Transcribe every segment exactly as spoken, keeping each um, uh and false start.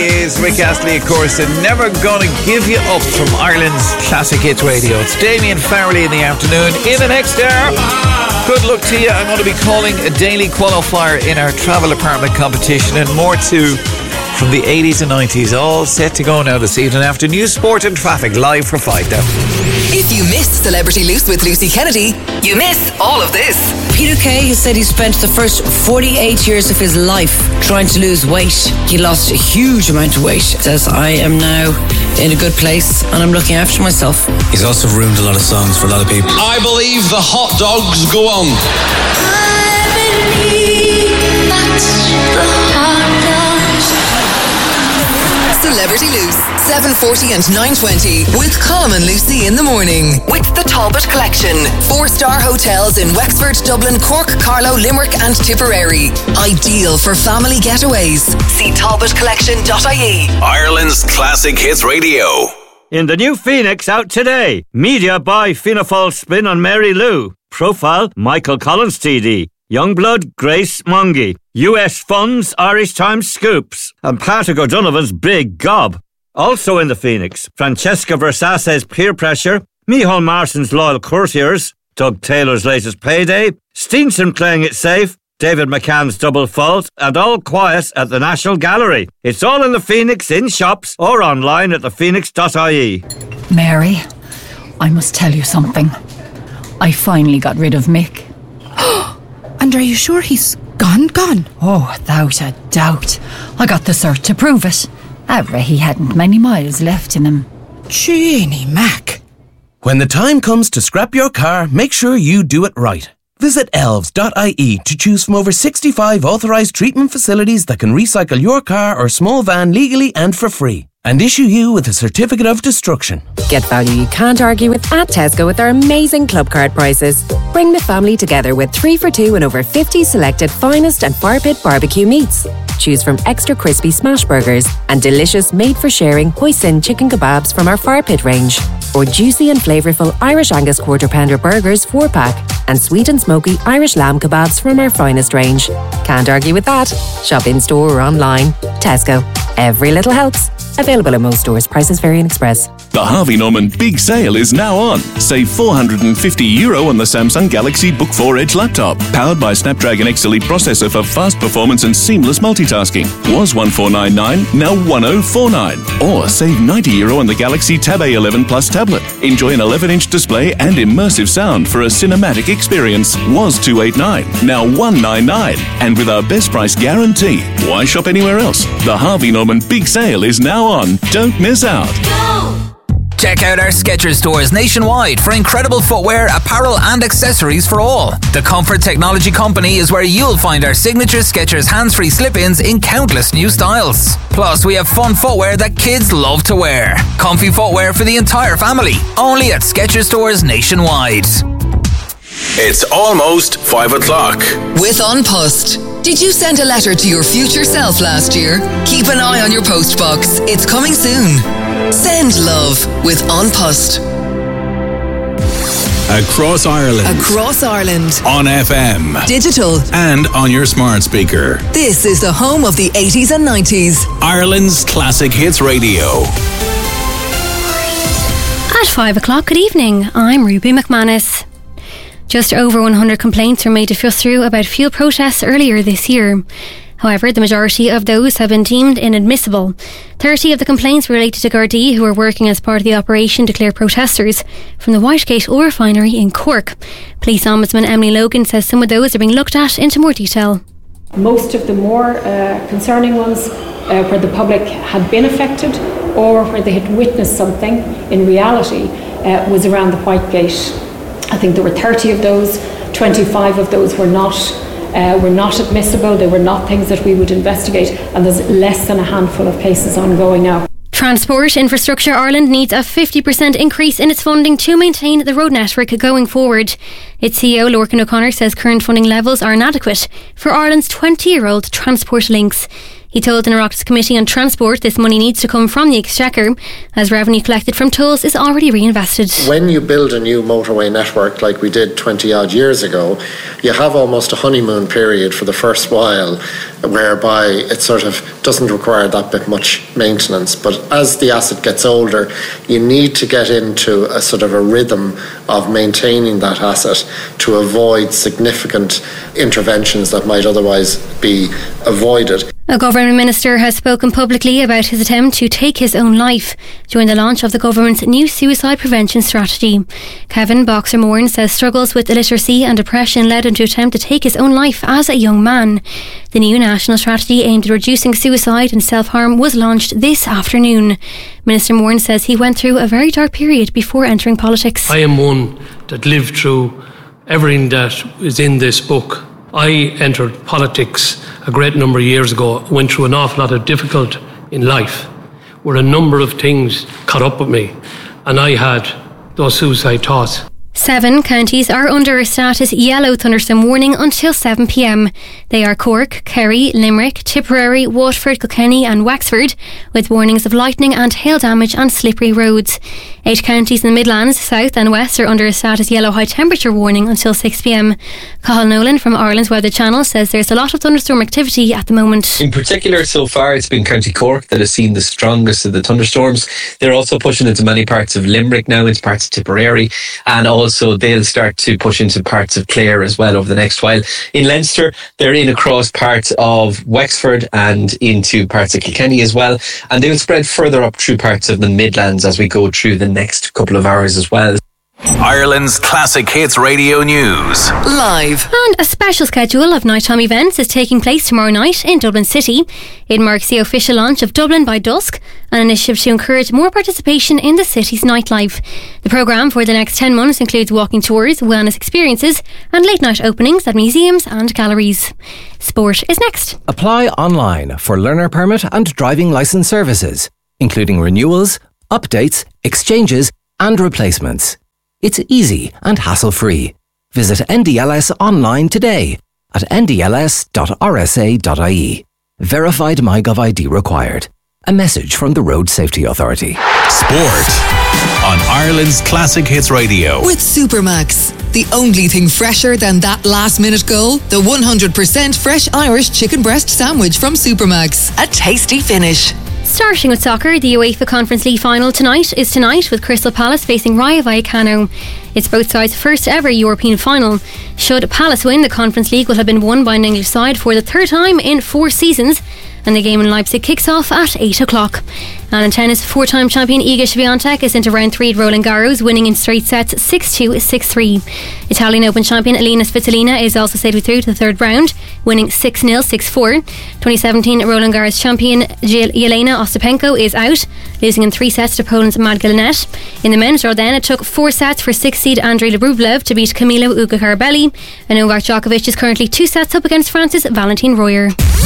Is Rick Astley, of course, and Never Gonna Give You Up from Ireland's Classic Hits Radio. It's Damien Farrelly in the afternoon. In the next hour, good luck to you. I'm going to be calling a daily qualifier in our travel apartment competition, and more too from the eighties and nineties. All set to go now this evening after news, sport and traffic, live for five now. If you missed Celebrity Loose with Lucy Kennedy, you miss all of this. Peter Kay has said he spent the first forty-eight years of his life trying to lose weight. He lost a huge amount of weight. Says, I am now in a good place and I'm looking after myself. He's also ruined a lot of songs for a lot of people. I believe the hot dogs go on. I believe that's the hot dogs. Celebrity Loose, seven forty and nine twenty with Colm and Lucy in the morning. With the Talbot Collection, four-star hotels in Wexford, Dublin, Cork, Carlow, Limerick and Tipperary. Ideal for family getaways. See talbot collection dot I E. Ireland's Classic Hits Radio. In the new Phoenix out today, media by Fianna Fáil spin on Mary Lou. Profile Michael Collins T D. Youngblood Grace Mongie. U S Funds Irish Times Scoops. And Patrick O'Donovan's Big Gob. Also in the Phoenix, Francesca Versace's Peer Pressure. Micheál Marston's Loyal Courtiers. Doug Taylor's Latest Payday. Steenson Playing It Safe. David McCann's Double Fault. And All Quiet at the National Gallery. It's all in the Phoenix, in shops or online at the phoenix dot I E. Mary, I must tell you something. I finally got rid of Mick. And are you sure he's gone, gone? Oh, without a doubt. I got the cert to prove it. However, he hadn't many miles left in him. Jeannie Mac. When the time comes to scrap your car, make sure you do it right. Visit elves dot I E to choose from over sixty-five authorised treatment facilities that can recycle your car or small van legally and for free, and issue you with a certificate of destruction. Get value you can't argue with at Tesco with our amazing club card prices. Bring the family together with three for two and over fifty selected finest and fire pit barbecue meats. Choose from extra crispy smash burgers and delicious made-for-sharing hoisin chicken kebabs from our fire pit range, or juicy and flavourful Irish Angus quarter pounder burgers four pack and sweet and smoky Irish lamb kebabs from our finest range. Can't argue with that. Shop in store or online. Tesco. Every little helps. Available in most stores. Prices vary in Express. The Harvey Norman Big Sale is now on. Save four hundred fifty euro on the Samsung Galaxy Book four Edge laptop. Powered by Snapdragon X Elite processor for fast performance and seamless multitasking. Was one four nine nine, now one oh four nine. Or save ninety euro on the Galaxy Tab A eleven Plus tablet. Enjoy an eleven inch display and immersive sound for a cinematic experience. Was two eight nine, now one nine nine. And with our best price guarantee, why shop anywhere else? The Harvey Norman Big Sale is now on. Don't miss out. Check out our Skechers stores nationwide for incredible footwear, apparel and accessories for all. The Comfort Technology Company is where you'll find our signature Skechers hands-free slip-ins in countless new styles. Plus, we have fun footwear that kids love to wear. Comfy footwear for the entire family. Only at Skechers stores nationwide. It's almost five o'clock. With An Post. Did you send a letter to your future self last year? Keep an eye on your post box. It's coming soon. Send love with An Post. Across Ireland. Across Ireland. On F M. Digital. And on your smart speaker. This is the home of the eighties and nineties. Ireland's Classic Hits Radio. At five o'clock, good evening. I'm Ruby McManus. Just over one hundred complaints were made to Fuss through about fuel protests earlier this year. However, the majority of those have been deemed inadmissible. thirty of the complaints were related to Gardaí who were working as part of the operation to clear protesters from the Whitegate oil refinery in Cork. Police Ombudsman Emily Logan says some of those are being looked at into more detail. Most of the more uh, concerning ones uh, where the public had been affected or where they had witnessed something in reality uh, was around the Whitegate. I think there were thirty of those, twenty-five of those were not uh, were not admissible. They were not things that we would investigate, and there's less than a handful of cases ongoing now. Transport Infrastructure Ireland needs a fifty percent increase in its funding to maintain the road network going forward. Its C E O Lorcan O'Connor says current funding levels are inadequate for Ireland's twenty-year-old transport links. He told an Oireachtas Committee on Transport this money needs to come from the Exchequer, as revenue collected from tolls is already reinvested. When you build a new motorway network like we did twenty odd years ago, you have almost a honeymoon period for the first while, whereby it sort of doesn't require that bit much maintenance. But as the asset gets older, you need to get into a sort of a rhythm of maintaining that asset to avoid significant interventions that might otherwise be avoided. A government minister has spoken publicly about his attempt to take his own life during the launch of the government's new suicide prevention strategy. Kevin Boxer-Moran says struggles with illiteracy and depression led him to attempt to take his own life as a young man. The new national strategy aimed at reducing suicide and self-harm was launched this afternoon. Minister Moran says he went through a very dark period before entering politics. I am one that lived through everything that is in this book. I entered politics a great number of years ago, went through an awful lot of difficult in life, where a number of things caught up with me, and I had those suicide thoughts. Seven counties are under a status yellow thunderstorm warning until seven p m. They are Cork, Kerry, Limerick, Tipperary, Waterford, Kilkenny and Wexford, with warnings of lightning and hail damage on slippery roads. Eight counties in the Midlands, South and West are under a status yellow high temperature warning until six p m. Cathal Nolan from Ireland's Weather Channel says there's a lot of thunderstorm activity at the moment. In particular, so far it's been County Cork that has seen the strongest of the thunderstorms. They're also pushing into many parts of Limerick now, into parts of Tipperary, and also they'll start to push into parts of Clare as well over the next while. In Leinster, they're in across parts of Wexford and into parts of Kilkenny as well, and they'll spread further up through parts of the Midlands as we go through the next couple of hours as well. Ireland's Classic Hits Radio News. Live. And a special schedule of nighttime events is taking place tomorrow night in Dublin City. It marks the official launch of Dublin by Dusk, an initiative to encourage more participation in the city's nightlife. The programme for the next ten months includes walking tours, wellness experiences and late night openings at museums and galleries. Sport is next. Apply online for learner permit and driving licence services, including renewals, updates, exchanges and replacements. It's easy and hassle-free. Visit N D L S online today at n d l s dot r s a dot i e. Verified MyGov I D required. A message from the Road Safety Authority. Sport on Ireland's Classic Hits Radio. With Supermax. The only thing fresher than that last-minute goal, the one hundred percent fresh Irish chicken breast sandwich from Supermax. A tasty finish. Starting with soccer, the UEFA Conference League final tonight is tonight with Crystal Palace facing Rayo Vallecano. It's both sides' first ever European final. Should Palace win, the Conference League will have been won by an English side for the third time in four seasons, and the game in Leipzig kicks off at eight o'clock. And in tennis, four-time champion Iga Swiatek is into round three at Roland Garros, winning in straight sets six two, six three. Italian Open champion Elina Svitolina is also safely through to the third round, winning six nil, six four. twenty seventeen Roland Garros champion Yelena Ostapenko is out, losing in three sets to Poland's Magda Linette. In the men's draw then, it took four sets for sixth seed Andrei Rublev to beat Camilo Ugarabelli, and Novak Djokovic is currently two sets up against France's Valentin Royer.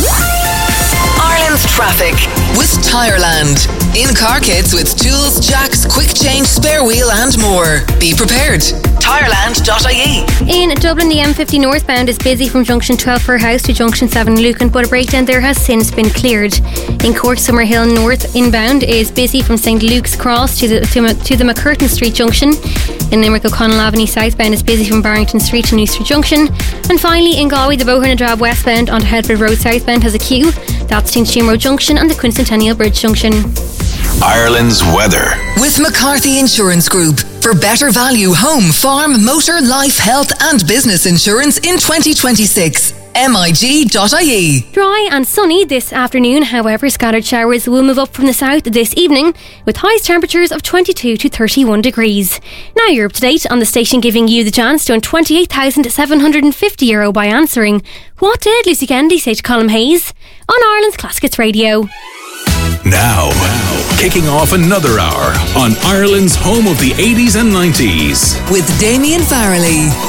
Ireland's traffic with Tireland. In-car kits with tools, jacks, quick change, spare wheel and more. Be prepared. Tireland dot I E. In Dublin, the M fifty northbound is busy from junction twelve Fir House to junction seven Lucan, but a breakdown there has since been cleared. In Cork, Summerhill North inbound is busy from St Luke's Cross to the, to, to the McCurtain Street junction. In Limerick, O'Connell Avenue southbound is busy from Barrington Street to New Street junction. And finally, in Galway, the Bohern-Adrab westbound onto Headford Road southbound has a queue. That's Tinchim Road junction and the Quincentennial Bridge junction. Ireland's weather. With McCarthy Insurance Group. For better value home, farm, motor, life, health and business insurance in twenty twenty-six. M I G dot I E. Dry and sunny this afternoon, however, scattered showers will move up from the south this evening, with highest temperatures of twenty-two to thirty-one degrees. Now you're up to date on the station, giving you the chance to win twenty-eight thousand seven hundred fifty euro by answering what did Lucy Kennedy say to Colm Hayes on Ireland's Classic Hits Radio. Now, kicking off another hour on Ireland's home of the eighties and nineties. With Damien Farrelly.